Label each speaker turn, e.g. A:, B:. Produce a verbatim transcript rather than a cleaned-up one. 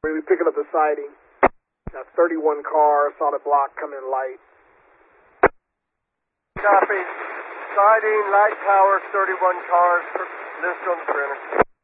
A: We'll be picking up the siding. That's thirty-one car, solid block, coming light.
B: Copy. Siding, light tower, thirty-one cars, list on the printer.